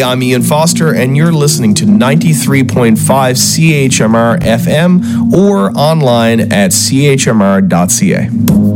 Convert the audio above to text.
I'm Ian Foster, and you're listening to 93.5 CHMR FM or online at chmr.ca.